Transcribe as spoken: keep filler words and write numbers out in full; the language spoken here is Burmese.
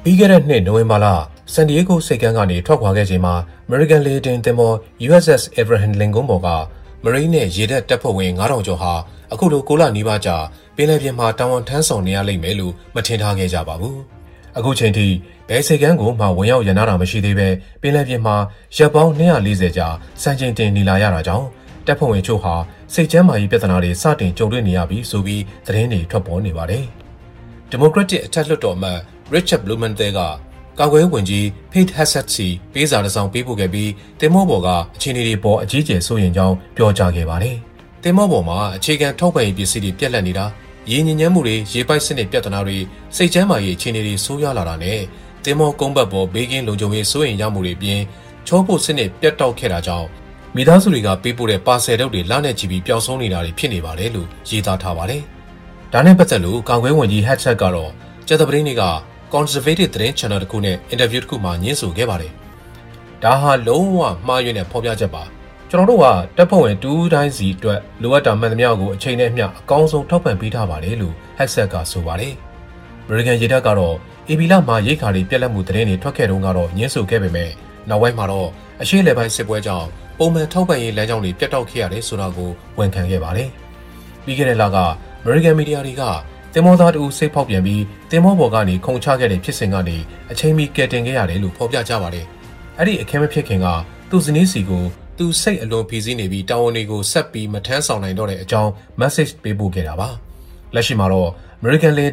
ပြီးခဲ့တဲ့နှစ်နိုဝင်ဘာလဆန်ဒီယေဂိုစိတ်ကမ်းကနေထွက်ခွာခဲ့ချိန်မှာ American လေတင်သင်္ဘော U S S Abraham Lincoln ပေါ်ကမရိန်းနဲ့ရေတပ်တပ်ဖွဲ့ဝင်ငါးထောင်ကျော်ဟာအခုလိုကိုလနီးပါးကြာပင်လယ်ပြင်မှာတာဝန်ထမ်းဆောင်နေရလိမ့်မယ်လို့မထင်ထားခဲ့ကြပါဘူး။အခုချိန်ထိဘယ်စိတ်ကမ်းကိုမှဝင်ရောက်ရန်နာတာမရှိသေးပဲပင်လယ်ပြင်မှာရပ်ပေါင်း၂၄၀ကြာစံချိန်တင်နေလာရတာကြောင့်တပ်ဖွဲ့ဝင်ချို့ဟာစိတ်ကျန်းမာရေးပြဿနာတွေစတင်ကြုံတွေ့နေရပြီးဆိုပြီးသတင်းတွေထွက်ပေါ်နေပါတယ်။ Democratic အထက်လွှတ်တော်အမတ် Richard Blumenthal ကကာကွယ်ဝင်ကြီး Pete Hegseth စီပေးစာတစ်စောင်ပေးပို့ခဲ့ပြီးတင်မောပေါ်ကအခြေအနေတွေပေါ်အကြီးကျယ်စိုးရိမ်ကြောင်းပြောကြားခဲ့ပါတယ်။တင်မောပေါ်မှာအခြေခံထောက်ပံ့ရေးပစ္စည်းတွေပြက်လက်နေတာရေညဉ့်ညမ်းမှုတွေရေပိုက်စနစ်ပြဿနာတွေစိတ်ကျန်းမာရေးအခြေအနေတွေဆိုးရွားလာတာနဲ့တင်မောကုန်းဘက်ပေါ်ဘေးကင်းလုံခြုံရေးစိုးရိမ်ရမှုတွေအပြင်ချောဖို့စနစ်ပြတ်တောက်ခဲ့တာကြောင့်မိသားစုတွေကပေးပို့တဲ့ပါဆယ်တုပ်တွေလနဲ့ချီပြီးပျောက်ဆုံးနေတာတွေဖြစ်နေပါတယ်လို့ရေးသားထားပါတယ်။ဒါနဲ့ပတ်သက်လို့ကာကွယ်ဝင်ကြီး Hegseth ကတော့ကျသပတိနေ့ကConservative သတင်း channel တစ်ခုနဲ့အင်တာဗျူးတစ်ခုမှာညှင်းဆိုခဲ့ပါတယ်။ဒါဟာလုံးဝမှားယွင်းတဲ့ဖော်ပြချက်ပါ။ကျွန်တော်တို့ကတပ်ဖွဲ့ဝင်တူးတိုင်းစီအတွက်လိုအပ်တာမှန်သမျှကိုအချိန်နဲ့အမျှအကောင်းဆုံးထောက်ပံ့ပေးထားပါတယ်လို့ Hegseth ကဆိုပါတယ်။ American ရေတပ်ကတော့အေဘီလာမှာရိတ်ခါတွေပြက်လက်မှုသတင်းတွေထွက်ခဲ့တုန်းကတော့ညှင်းဆိုခဲ့ပေမဲ့နောက်ပိုင်းမှာတော့အရှေ့လယ်ပိုင်းစစ်ပွဲကြောင့်ပုံမှန်ထောက်ပံ့ရေးလမ်းကြောင်းတွေပြတ်တောက်ခဲ့ရတယ်ဆိုတာကိုဝန်ခံခဲ့ပါတယ်။ပြီးခဲ့တဲ့လက American Media တွေကတင်မောသားတူစိတ်ဖောက်ပြန်ပြီးတင်မောပေါ်ကနေခုန်ချခဲ့တဲ့ဖြစ်စဉ်ကနေအချိန်မီကယ်တင်ခဲ့ရတယ်လို့ဖော်ပြကြပါတယ်။အဲ့ဒီအခင်းမဖြစ်ခင်ကသူ့ဇနီးစီကိုသူစိတ်အလွန်ဖိစီးနေပြီးတာဝန်တွေကိုဆက်ပြီးမထမ်းဆောင်နိုင်တော့တဲ့အကြောင်း message ပေးပို့ခဲ့တာပါ။လက်ရှိမှာတော့ American လေ